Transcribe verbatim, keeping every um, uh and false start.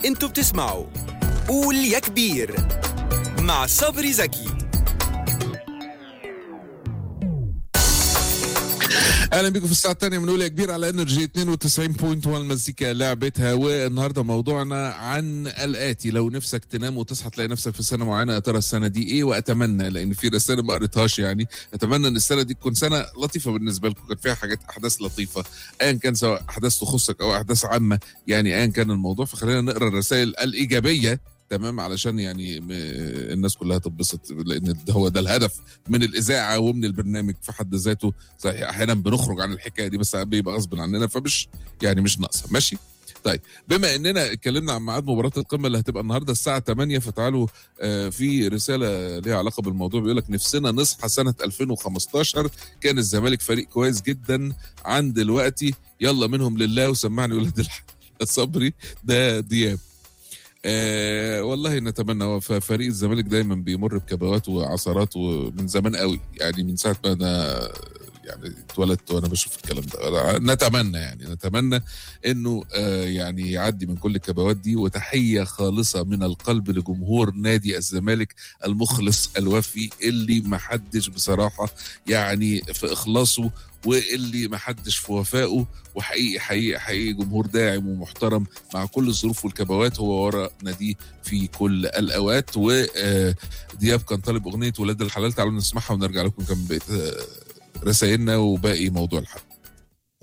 انتوا بتسمعوا قول يا كبير مع صبري زكي. اهلا بيكم في الساعه الثانيه من قول يا كبير على انرجي اثنين وتسعين فاصلة واحد المزيكا لعبتها. والنهارده موضوعنا عن الاتي: لو نفسك تنام وتصحى تلاقي نفسك في سنه معينه، يا ترى السنه دي ايه؟ واتمنى، لان في رساله ما قريتهاش يعني، اتمنى ان السنه دي تكون سنه لطيفه بالنسبه لكم، كان فيها حاجات احداث لطيفه ايا كان، سواء احداث تخصك او احداث عامه، يعني ايا كان الموضوع. فخلينا نقرا الرسائل الايجابيه، تمام، علشان يعني الناس كلها تتبسط، لان هو ده الهدف من الاذاعه ومن البرنامج في حد ذاته. صحيح احيانا بنخرج عن الحكايه دي، بس بيبقى غصب عننا، فمش يعني مش ناقصه. ماشي، طيب، بما اننا اتكلمنا عن ميعاد مباراه القمه اللي هتبقى النهارده الساعه ثمانية، فتعالوا آه في رساله ليها علاقه بالموضوع، بيقول لك: نفسنا نصحى سنه ألفين وخمستاشر، كان الزمالك فريق كويس جدا عن دلوقتي، يلا منهم لله وسمعني ولاد الحق. صبري ده دياب. آه والله نتمنى. هو فريق الزمالك دايما بيمر بكبوات وعثرات ومن زمان قوي، يعني من ساعه ما انا يعني اتولدت وانا بشوف الكلام ده. نتمنى يعني نتمنى انه آه يعني يعدي من كل الكبوات دي. وتحيه خالصه من القلب لجمهور نادي الزمالك المخلص الوفي، اللي ما حدش بصراحه يعني في اخلاصه، واللي ما حدش في وفائه. وحقيقي حقيقي حقيقي جمهور داعم ومحترم مع كل الظروف والكبوات، هو ورا ناديه في كل الاوقات. ودياب كان طالب اغنيه ولاد الحلال، تعالوا نسمعها ونرجع لكم كم بقيت رسائلنا وباقي موضوع الحلقه.